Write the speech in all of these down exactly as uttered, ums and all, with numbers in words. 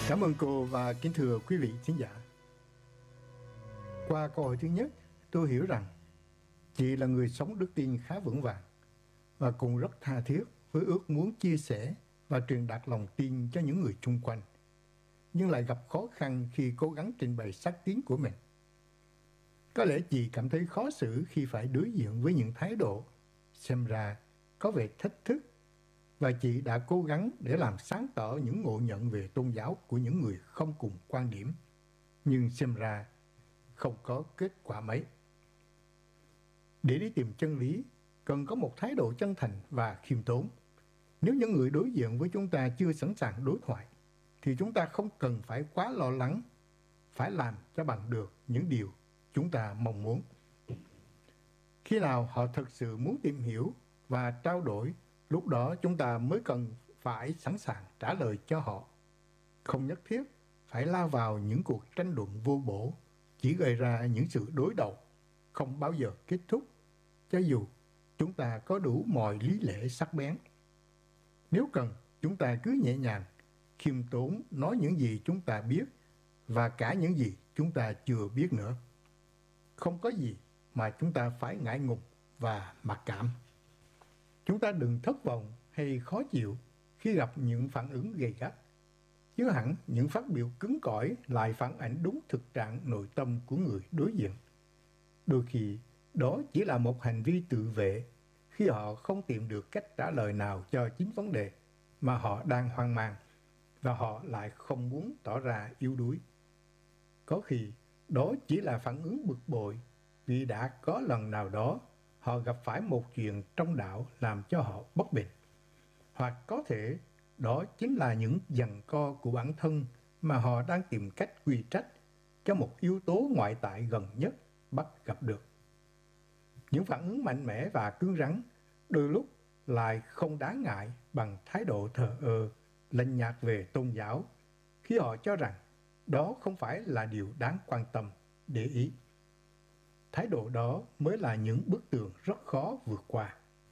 Cảm ơn cô và kính thưa quý vị khán giả. Qua câu hỏi thứ nhất, tôi hiểu rằng chị là người sống đức tin khá vững vàng và cũng rất tha thiết với ước muốn chia sẻ và truyền đạt lòng tin cho những người chung quanh, nhưng lại gặp khó khăn khi cố gắng trình bày xác tín của mình. Có lẽ chị cảm thấy khó xử khi phải đối diện với những thái độ xem ra có vẻ thách thức, và chị đã cố gắng để làm sáng tỏ những ngộ nhận về tôn giáo của những người không cùng quan điểm, nhưng xem ra không có kết quả mấy. Để đi tìm chân lý, cần có một thái độ chân thành và khiêm tốn. Nếu những người đối diện với chúng ta chưa sẵn sàng đối thoại, thì chúng ta không cần phải quá lo lắng, phải làm cho bằng được những điều chúng ta mong muốn. Khi nào họ thực sự muốn tìm hiểu và trao đổi, lúc đó chúng ta mới cần phải sẵn sàng trả lời cho họ. Không nhất thiết phải lao vào những cuộc tranh luận vô bổ, chỉ gây ra những sự đối đầu, không bao giờ kết thúc, cho dù chúng ta có đủ mọi lý lẽ sắc bén. Nếu cần, chúng ta cứ nhẹ nhàng, khiêm tốn nói những gì chúng ta biết và cả những gì chúng ta chưa biết nữa. Không có gì mà chúng ta phải ngại ngùng và mặc cảm. Chúng ta đừng thất vọng hay khó chịu khi gặp những phản ứng gay gắt. Chứ hẳn những phát biểu cứng cỏi lại phản ánh đúng thực trạng nội tâm của người đối diện. Đôi khi, đó chỉ là một hành vi tự vệ khi họ không tìm được cách trả lời nào cho chính vấn đề mà họ đang hoang mang, và họ lại không muốn tỏ ra yếu đuối. Có khi, đó chỉ là phản ứng bực bội vì đã có lần nào đó họ gặp phải một chuyện trong đạo làm cho họ bất bình. Hoặc có thể đó chính là những giằng co của bản thân mà họ đang tìm cách quy trách cho một yếu tố ngoại tại gần nhất bắt gặp được. Những phản ứng mạnh mẽ và cứng rắn đôi lúc lại không đáng ngại bằng thái độ thờ ơ, lạnh nhạt về tôn giáo, khi họ cho rằng đó không phải là điều đáng quan tâm, để ý. Thái độ đó mới là những bức tường rất khó vượt qua.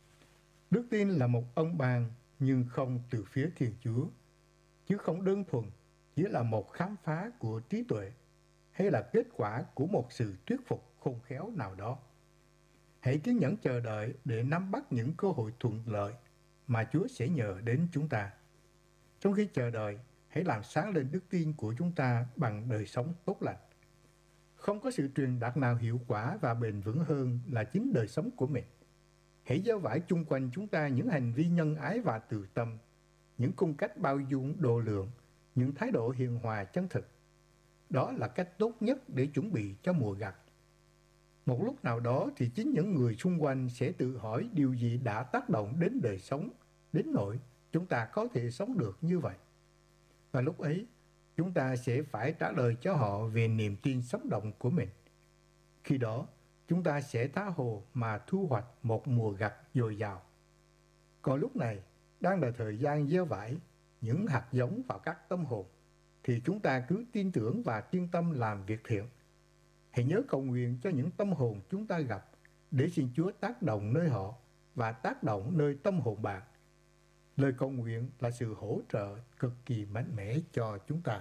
Đức tin là một ân ban, nhưng không từ phía Thiên Chúa, chứ không đơn thuần chỉ là một khám phá của trí tuệ hay là kết quả của một sự thuyết phục khôn khéo nào đó. Hãy kiên nhẫn chờ đợi để nắm bắt những cơ hội thuận lợi mà Chúa sẽ nhờ đến chúng ta. Trong khi chờ đợi, hãy làm sáng lên đức tin của chúng ta bằng đời sống tốt lành. Không có sự truyền đạt nào hiệu quả và bền vững hơn là chính đời sống của mình. Hãy gieo vải chung quanh chúng ta những hành vi nhân ái và từ tâm, những cung cách bao dung độ lượng, những thái độ hiền hòa chân thực. Đó là cách tốt nhất để chuẩn bị cho mùa gặt. Một lúc nào đó thì chính những người xung quanh sẽ tự hỏi điều gì đã tác động đến đời sống, đến nỗi chúng ta có thể sống được như vậy. Và lúc ấy, chúng ta sẽ phải trả lời cho họ về niềm tin sống động của mình. Khi đó, chúng ta sẽ tha hồ mà thu hoạch một mùa gặt dồi dào. Còn lúc này, đang là thời gian gieo vải, những hạt giống vào các tâm hồn, thì chúng ta cứ tin tưởng và chuyên tâm làm việc thiện. Hãy nhớ cầu nguyện cho những tâm hồn chúng ta gặp, để xin Chúa tác động nơi họ và tác động nơi tâm hồn bạn. Lời cầu nguyện là sự hỗ trợ cực kỳ mạnh mẽ cho chúng ta.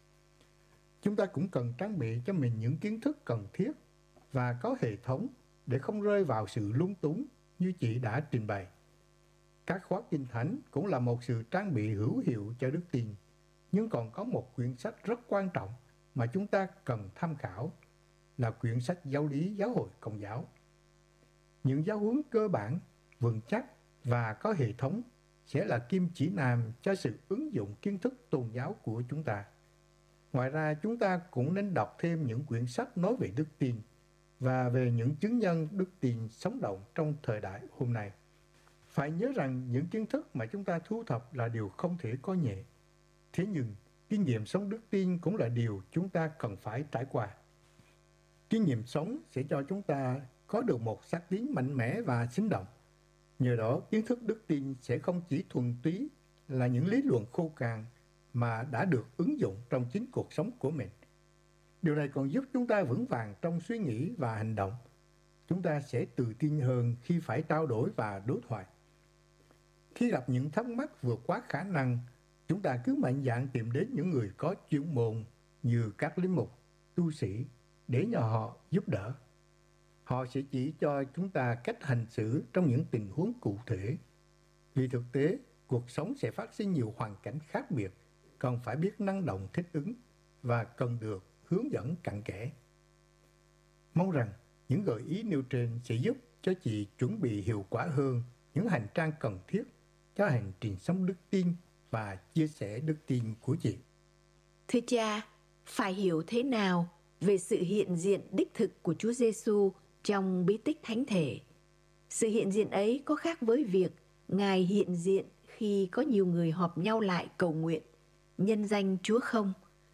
Chúng ta cũng cần trang bị cho mình những kiến thức cần thiết và có hệ thống để không rơi vào sự lung túng như chị đã trình bày. Các khóa kinh thánh cũng là một sự trang bị hữu hiệu cho đức tin, nhưng còn có một quyển sách rất quan trọng mà chúng ta cần tham khảo, là quyển sách Giáo lý Giáo hội Công giáo. Những giáo huấn cơ bản, vững chắc và có hệ thống sẽ là kim chỉ nam cho sự ứng dụng kiến thức tôn giáo của chúng ta. Ngoài ra, chúng ta cũng nên đọc thêm những quyển sách nói về đức tin và về những chứng nhân đức tin sống động trong thời đại hôm nay. Phải nhớ rằng những kiến thức mà chúng ta thu thập là điều không thể coi nhẹ. Thế nhưng, kinh nghiệm sống đức tin cũng là điều chúng ta cần phải trải qua. Kinh nghiệm sống sẽ cho chúng ta có được một xác tín mạnh mẽ và sinh động. Nhờ đó, kiến thức đức tin sẽ không chỉ thuần túy là những lý luận khô khan mà đã được ứng dụng trong chính cuộc sống của mình. Điều này còn giúp chúng ta vững vàng trong suy nghĩ và hành động. Chúng ta sẽ tự tin hơn khi phải trao đổi và đối thoại. Khi gặp những thắc mắc vượt quá khả năng, Chúng ta cứ mạnh dạn tìm đến những người có chuyên môn như các linh mục, tu sĩ để nhờ họ giúp đỡ. Họ sẽ chỉ cho chúng ta cách hành xử trong những tình huống cụ thể. Vì thực tế, cuộc sống sẽ phát sinh nhiều hoàn cảnh khác biệt, cần phải biết năng động thích ứng và cần được hướng dẫn cặn kẽ. Mong rằng những gợi ý nêu trên sẽ giúp cho chị chuẩn bị hiệu quả hơn những hành trang cần thiết cho hành trình sống đức tin và chia sẻ đức tin của chị. Thưa cha, phải hiểu thế nào về sự hiện diện đích thực của Chúa Giêsu trong bí tích thánh thể? Sự hiện diện ấy có khác với việc Ngài hiện diện khi có nhiều người họp nhau lại cầu nguyện, nhân danh Chúa không?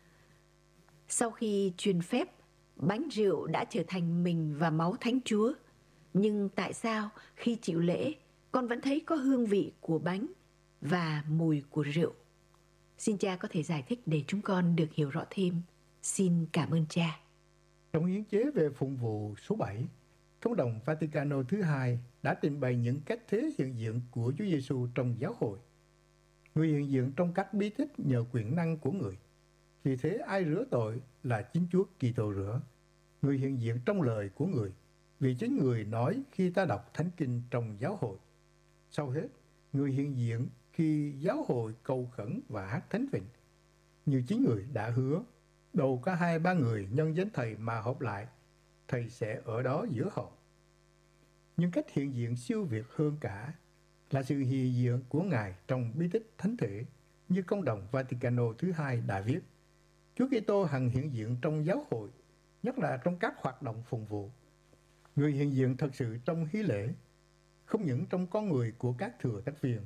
Sau khi truyền phép, bánh rượu đã trở thành mình và máu Thánh Chúa. Nhưng tại sao khi chịu lễ, con vẫn thấy có hương vị của bánh và mùi của rượu? Xin cha có thể giải thích để chúng con được hiểu rõ thêm. Xin cảm ơn cha. Trong hiến chế về phụng vụ số bảy, Công đồng Vaticano thứ hai đã trình bày những cách thế hiện diện của Chúa Giêsu trong giáo hội. Người hiện diện trong các bí tích nhờ quyền năng của người. Vì thế ai rửa tội là chính Chúa Kitô rửa. Người hiện diện trong lời của người, vì chính người nói khi ta đọc Thánh Kinh trong giáo hội. Sau hết, người hiện diện khi giáo hội cầu khẩn và hát thánh vịnh. Như chính người đã hứa, đâu có hai ba người nhân danh Thầy mà họp lại, Thầy sẽ ở đó giữa họ. Nhưng cách hiện diện siêu việt hơn cả là sự hiện diện của Ngài trong bí tích thánh thể, như Công đồng Vaticano thứ hai đã viết. Chúa Kitô hằng hiện diện trong giáo hội, nhất là trong các hoạt động phụng vụ. Người hiện diện thật sự trong hí lễ, không những trong con người của các thừa tác viên.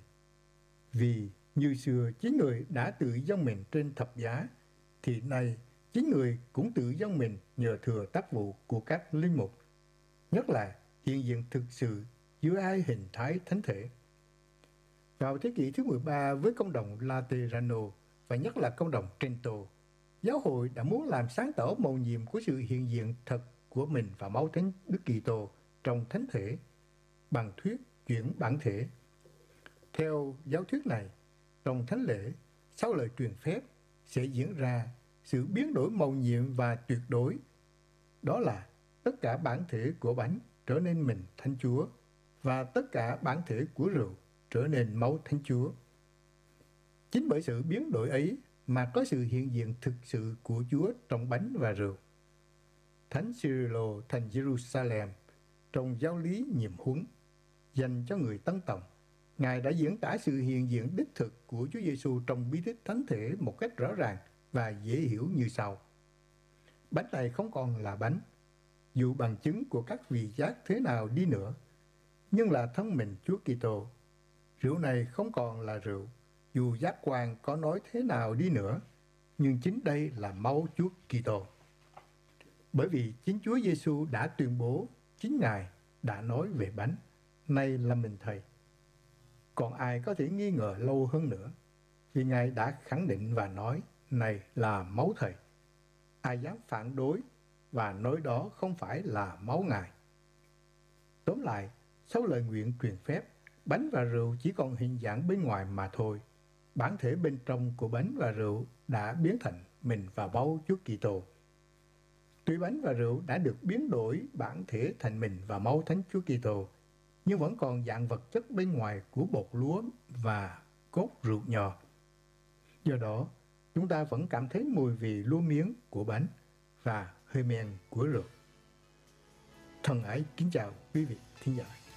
Vì như xưa chính người đã tự dâng mình trên thập giá, thì nay chính người cũng tự dâng mình nhờ thừa tác vụ của các linh mục, nhất là hiện diện thực sự giữa hai hình thái thánh thể. Vào thế kỷ thứ mười ba với công đồng Laterano và nhất là công đồng Trento, giáo hội đã muốn làm sáng tỏ mầu nhiệm của sự hiện diện thật của mình và máu Thánh Đức Kitô trong thánh thể bằng thuyết chuyển bản thể. Theo giáo thuyết này, trong thánh lễ, sau lời truyền phép sẽ diễn ra sự biến đổi mầu nhiệm và tuyệt đối. Đó là tất cả bản thể của bánh trở nên mình Thánh Chúa và tất cả bản thể của rượu trở nên máu Thánh Chúa. Chính bởi sự biến đổi ấy mà có sự hiện diện thực sự của Chúa trong bánh và rượu. Thánh Cyrilo thành Jerusalem trong giáo lý nhiệm huấn dành cho người Tân Tòng, Ngài đã diễn tả sự hiện diện đích thực của Chúa Giêsu trong bí tích thánh thể một cách rõ ràng và dễ hiểu như sau. Bánh này không còn là bánh, dù bằng chứng của các vị giác thế nào đi nữa, nhưng là thân mình Chúa Kitô. Rượu này không còn là rượu, dù giác quan có nói thế nào đi nữa, nhưng chính đây là máu Chúa Kitô. Bởi vì chính Chúa Giêsu đã tuyên bố, chính Ngài đã nói về bánh, nay là mình Thầy. Còn ai có thể nghi ngờ lâu hơn nữa, vì Ngài đã khẳng định và nói, này là máu Thầy. Ai dám phản đối và nói đó không phải là máu Ngài. Tóm lại, sau lời nguyện truyền phép, bánh và rượu chỉ còn hình dạng bên ngoài mà thôi. Bản thể bên trong của bánh và rượu đã biến thành mình và máu Chúa Kitô. Tuy bánh và rượu đã được biến đổi bản thể thành mình và máu Thánh Chúa Kitô, nhưng vẫn còn dạng vật chất bên ngoài của bột lúa và cốt rượu nho. Do đó, chúng ta vẫn cảm thấy mùi vị lúa miếng của bánh và hơi men của rượu. Thân ái kính chào quý vị thính giả.